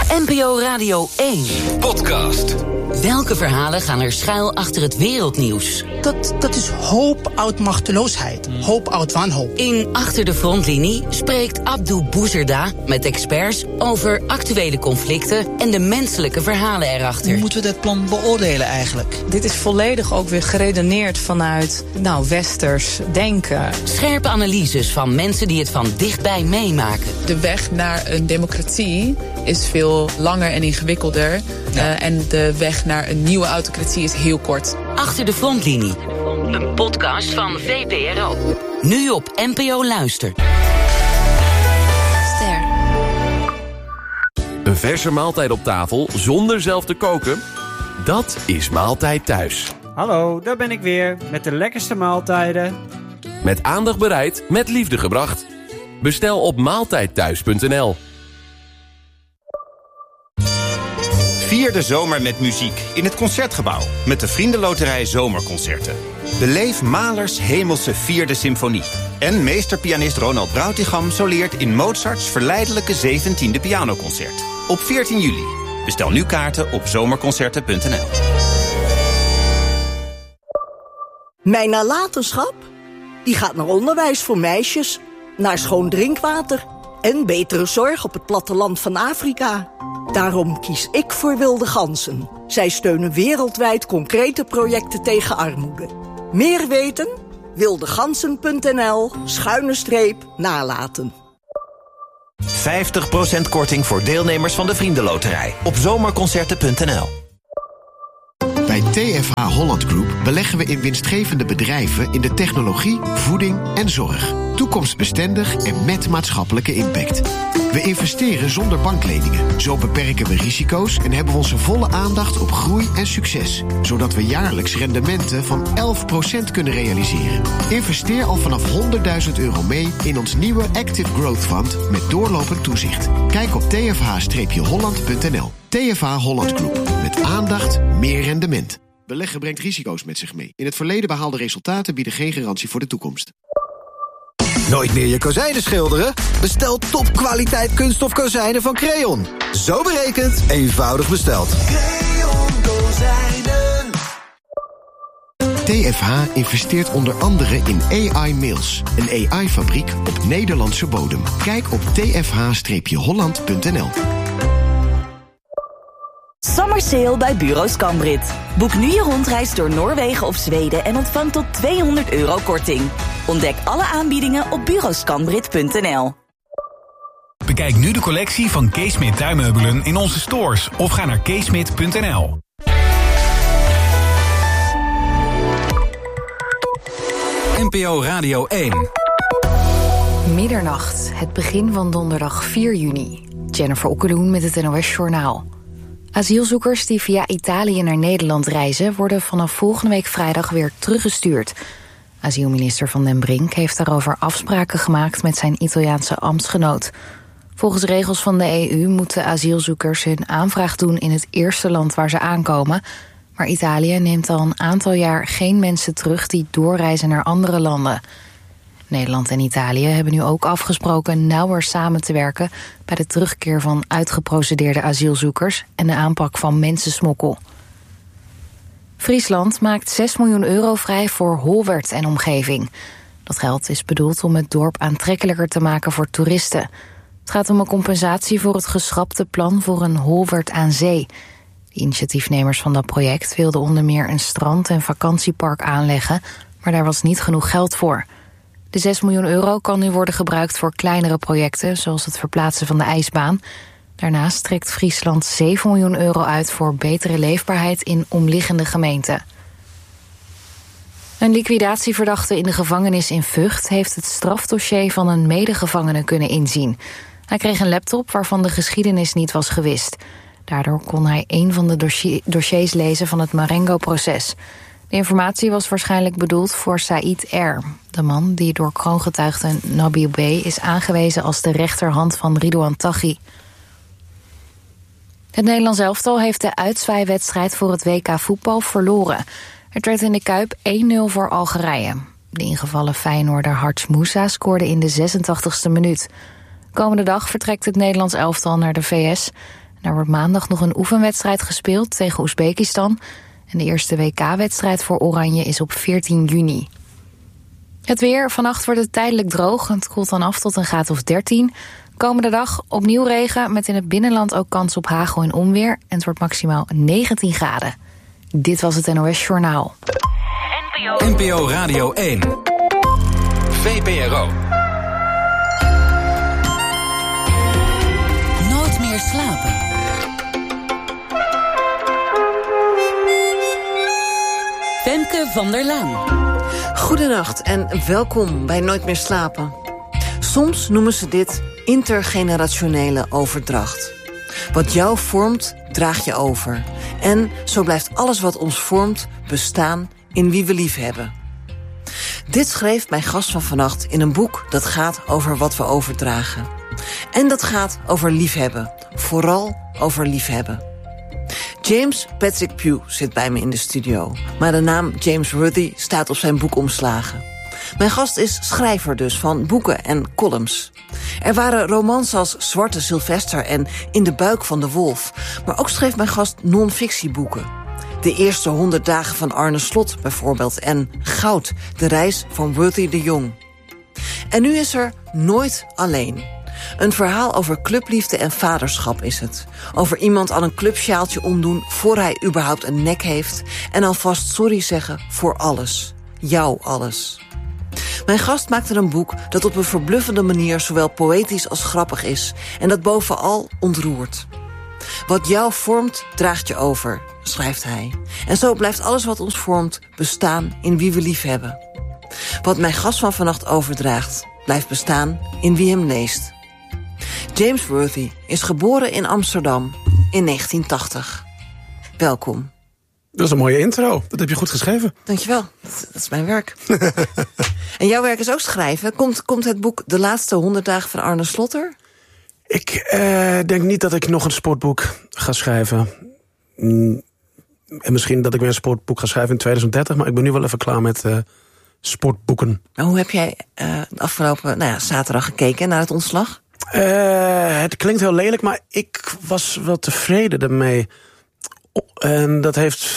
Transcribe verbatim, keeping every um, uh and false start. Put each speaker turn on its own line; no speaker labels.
N P O Radio één.
Podcast.
Welke verhalen gaan er schuil achter het wereldnieuws?
Dat, dat is hoop uit machteloosheid. Hoop uit wanhoop.
In Achter de Frontlinie spreekt Abdou Bouzerda met experts over actuele conflicten en de menselijke verhalen erachter.
Hoe moeten we dat plan beoordelen eigenlijk?
Dit is volledig ook weer geredeneerd vanuit nou, westers denken.
Scherpe analyses van mensen die het van dichtbij meemaken.
De weg naar een democratie is veel langer en ingewikkelder. Ja. Uh, en de weg naar een nieuwe autocratie is heel kort.
Achter de Frontlinie. Een podcast van V P R O. Nu op N P O Luister.
Ster.
Een verse maaltijd op tafel zonder zelf te koken? Dat is Maaltijd Thuis.
Hallo, daar ben ik weer met de lekkerste maaltijden.
Met aandacht bereid, met liefde gebracht. Bestel op maaltijdthuis punt n l.
Vier de zomer met muziek in het Concertgebouw met de Vriendenloterij Zomerconcerten. Beleef Mahlers Hemelse Vierde Symfonie. En meesterpianist Ronald Brautigam soleert in Mozarts verleidelijke zeventiende pianoconcert. Op veertien juli. Bestel nu kaarten op zomerconcerten punt n l.
Mijn nalatenschap? Die gaat naar onderwijs voor meisjes, naar schoon drinkwater en betere zorg op het platteland van Afrika. Daarom kies ik voor Wilde Ganzen. Zij steunen wereldwijd concrete projecten tegen armoede. Meer weten? wildegansen punt n l schuine streep nalaten.
vijftig procent korting voor deelnemers van de Vriendenloterij op zomerconcerten punt n l.
Bij T F H Holland Group beleggen we in winstgevende bedrijven in de technologie, voeding en zorg. Toekomstbestendig en met maatschappelijke impact. We investeren zonder bankleningen. Zo beperken we risico's en hebben we onze volle aandacht op groei en succes. Zodat we jaarlijks rendementen van elf procent kunnen realiseren. Investeer al vanaf honderdduizend euro mee in ons nieuwe Active Growth Fund met doorlopend toezicht. Kijk op t f h holland punt n l. T F H Holland Group. Met aandacht, meer rendement. Beleggen brengt risico's met zich mee. In het verleden behaalde resultaten bieden geen garantie voor de toekomst.
Nooit meer je kozijnen schilderen? Bestel topkwaliteit kunststof kozijnen van Creon. Zo berekend, eenvoudig besteld.
Creon Kozijnen.
T F H investeert onder andere in A I Mills. Een A I-fabriek op Nederlandse bodem. Kijk op t f h holland punt n l.
Summer Sale bij Bureau Scambrit. Boek nu je rondreis door Noorwegen of Zweden en ontvang tot tweehonderd euro korting. Ontdek alle aanbiedingen op bureau scambrit punt n l.
Bekijk nu de collectie van Keesmit tuinmeubelen in onze stores of ga naar keesmit punt n l.
N P O Radio één.
Middernacht, het begin van donderdag vier juni. Jennifer Okkeloen met het N O S-journaal. Asielzoekers die via Italië naar Nederland reizen worden vanaf volgende week vrijdag weer teruggestuurd. Asielminister Van den Brink heeft daarover afspraken gemaakt met zijn Italiaanse ambtsgenoot. Volgens regels van de E U moeten asielzoekers hun aanvraag doen in het eerste land waar ze aankomen. Maar Italië neemt al een aantal jaar geen mensen terug die doorreizen naar andere landen. Nederland en Italië hebben nu ook afgesproken nauwer samen te werken bij de terugkeer van uitgeprocedeerde asielzoekers en de aanpak van mensensmokkel. Friesland maakt zes miljoen euro vrij voor Holwerd en omgeving. Dat geld is bedoeld om het dorp aantrekkelijker te maken voor toeristen. Het gaat om een compensatie voor het geschrapte plan voor een Holwerd aan zee. De initiatiefnemers van dat project wilden onder meer een strand- en vakantiepark aanleggen, maar daar was niet genoeg geld voor. De zes miljoen euro kan nu worden gebruikt voor kleinere projecten, zoals het verplaatsen van de ijsbaan. Daarnaast trekt Friesland zeven miljoen euro uit voor betere leefbaarheid in omliggende gemeenten. Een liquidatieverdachte in de gevangenis in Vught heeft het strafdossier van een medegevangene kunnen inzien. Hij kreeg een laptop waarvan de geschiedenis niet was gewist. Daardoor kon hij een van de dossier- dossiers lezen van het Marengo-proces. De informatie was waarschijnlijk bedoeld voor Said R., de man die door kroongetuigde Nabil B. is aangewezen als de rechterhand van Ridouan Taghi. Het Nederlands elftal heeft de uitzwaaiwedstrijd voor het W K voetbal verloren. Het werd in de Kuip één nul voor Algerije. De ingevallen Feyenoorder Harts Moussa scoorde in de zesentachtigste minuut. Komende dag vertrekt het Nederlands elftal naar de V S. Er wordt maandag nog een oefenwedstrijd gespeeld tegen Oezbekistan. En de eerste W K-wedstrijd voor Oranje is op veertien juni. Het weer. Vannacht wordt het tijdelijk droog. Het koelt dan af tot een graad of dertien. Komende dag opnieuw regen met in het binnenland ook kans op hagel en onweer. En het wordt maximaal negentien graden. Dit was het N O S Journaal.
N P O Radio één. V P R O.
Nooit meer slapen. Femke van der Laan.
Goedenacht en welkom bij Nooit meer slapen. Soms noemen ze dit intergenerationele overdracht. Wat jou vormt, draag je over. En zo blijft alles wat ons vormt bestaan in wie we lief hebben. Dit schreef mijn gast van vannacht in een boek dat gaat over wat we overdragen. En dat gaat over liefhebben. Vooral over liefhebben. James Patrick Pugh zit bij me in de studio. Maar de naam James Worthy staat op zijn boekomslagen. Mijn gast is schrijver dus van boeken en columns. Er waren romans als Zwarte Sylvester en In de buik van de wolf. Maar ook schreef mijn gast non-fictieboeken. De eerste honderd dagen van Arne Slot bijvoorbeeld. En Goud, de reis van Worthy de Jong. En nu is er Nooit alleen. Een verhaal over clubliefde en vaderschap is het. Over iemand aan een clubsjaaltje omdoen voor hij überhaupt een nek heeft. En alvast sorry zeggen voor alles. Jouw alles. Mijn gast maakte een boek dat op een verbluffende manier zowel poëtisch als grappig is. En dat bovenal ontroert. Wat jou vormt, draagt je over, schrijft hij. En zo blijft alles wat ons vormt bestaan in wie we lief hebben. Wat mijn gast van vannacht overdraagt, blijft bestaan in wie hem leest. James Worthy is geboren in Amsterdam in negentien tachtig. Welkom.
Dat is een mooie intro. Dat heb je goed geschreven.
Dankjewel. Dat, dat is mijn werk. En jouw werk is ook schrijven. Komt, komt het boek De laatste honderd dagen van Arne Slotter?
Ik eh, denk niet dat ik nog een sportboek ga schrijven. Mm, en misschien dat ik weer een sportboek ga schrijven in twintig dertig. Maar ik ben nu wel even klaar met uh, sportboeken.
Nou, hoe heb jij uh, de afgelopen nou ja, zaterdag gekeken naar het ontslag?
Uh, het klinkt heel lelijk, maar ik was wel tevreden ermee. En dat heeft